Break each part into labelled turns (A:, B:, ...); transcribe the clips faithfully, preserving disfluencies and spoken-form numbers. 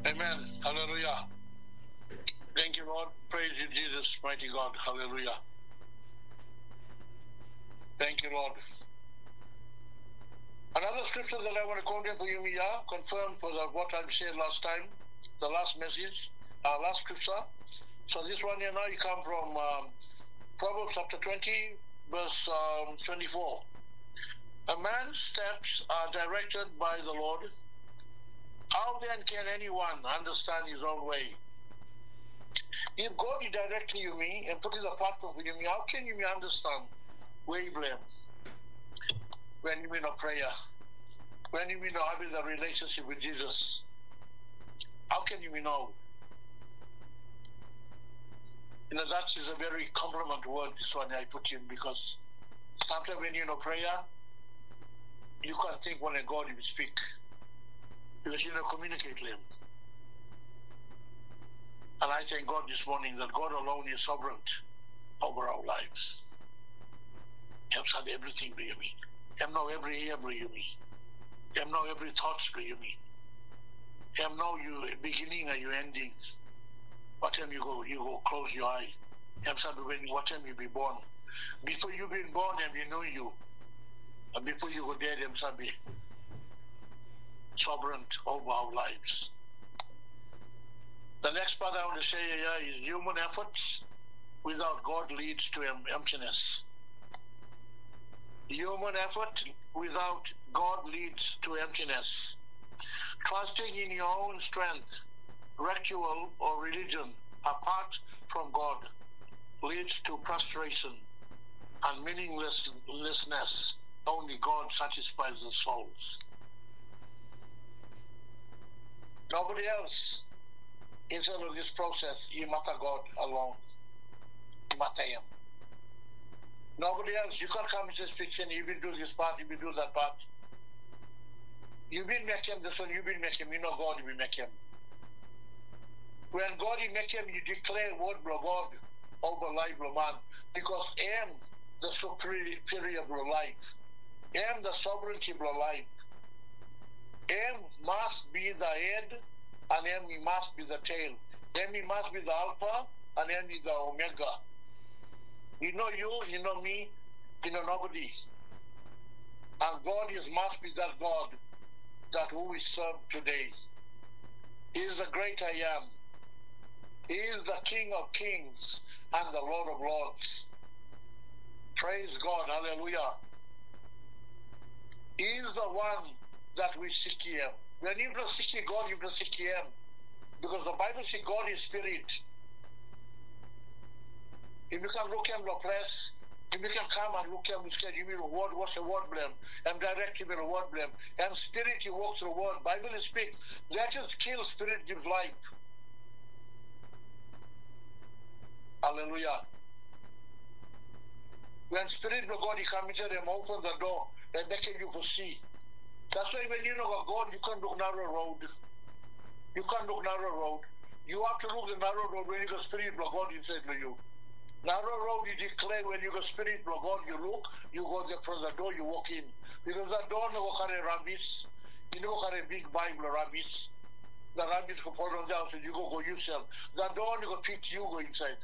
A: Amen. Hallelujah. Thank you, Lord. Praise you, Jesus, mighty God. Hallelujah. Thank you, Lord. Another scripture that I want to quote for you, Mia, confirmed for the, what I said last time, the last message, uh, last scripture. So this one here now, you come from um, Proverbs chapter twenty, verse um, twenty-four. A man's steps are directed by the Lord. How then can anyone understand his own way? If God is directing you, me, and putting the platform for you, me, how can you me understand where you blame? When you mean a prayer, when you mean having a relationship with Jesus, how can you know? You know, that is a very compliment word, this one I put in, because sometimes when you know prayer, you can't think when a God will speak, because you know communicate with him. And I thank God this morning that God alone is sovereign over our lives. He has had everything to you, me. He know every ear to you, me. He know every thought to you, me. He know you beginning and you ending. What time you go, you go close your eye. He said when what time you be born. Before you been born, and we know you. And before you go dead, He said be sovereign over our lives. The next part I want to say here is human efforts without God leads to emptiness. Human effort without God leads to emptiness. Trusting in your own strength, ritual or religion apart from God leads to frustration and meaninglessness. Only God satisfies the souls. Nobody else inside of this process, you matter God alone. You matter Him. Nobody else. You can't come into this picture and you will do this part, you will do that part. You will make Him this one, you will make Him. You know God will make Him. When God will make Him, you declare word of God over life of man. Because I am the superior of life. I am the sovereignty of life. I am must be the head and I am must be the tail. I am must be the alpha and I am the omega. You know you, you know me, you know nobody. And God is must be that God that who we serve today. He is the great I am. He is the King of kings and the Lord of lords. Praise God, hallelujah. He is the one that we seek Him. When you don't seek God, you don't seek Him. Because the Bible says God is spirit. If you can look Him the place, if you can come and look Him, you will word, what's the word blame? And direct Him in the word blame. And spirit, He walks the word. Bible speaks. That is kill, spirit gives life. Hallelujah. When spirit of God, He comes into them, open the door, and make you to see. That's why when you know God, you can't look narrow road. You can't look narrow road. You have to look the narrow road when you got spirit of God inside of you. Narrow road you declare when you got spirit of God, you look, you go there from the door, you walk in. Because that door no carry rabbits. You know carry big Bible rabbits. The rabbits go fall on the house and you go go yourself. That door you go pick you go inside.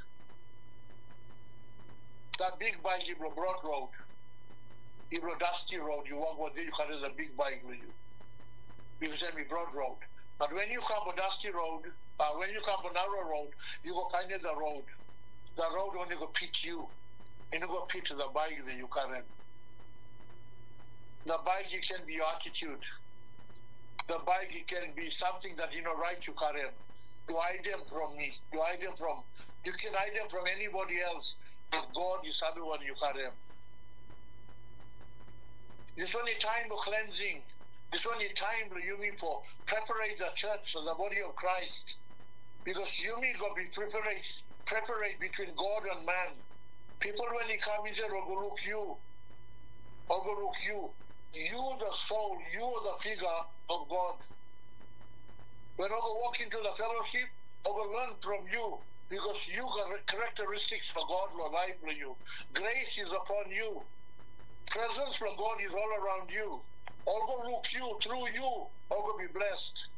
A: That big bike is a broad road. It's a dusty road. You walk one day, you carry the big bike with you. Because it's a broad road. But when you come on dusty road, uh, when you come on narrow road, you go kind of the road. The road only go pit you. And you go pit the bike that you carry. The bike it can be your attitude. The bike it can be something that you know right you carry. You hide them from me. You hide them from. You can hide them from anybody else. But God is everyone you carry. This only time of cleansing. This only time you mean for prepare the church for the body of Christ. Because you mean go be prepared, prepared between God and man. People when He come in there overlook you. Overlook you. You the soul, you the figure of God. When I go walk into the fellowship, I will learn from you. Because you got characteristics for God will life for you. Grace is upon you. Presence from God is all around you. All go look you, through you, all go be blessed.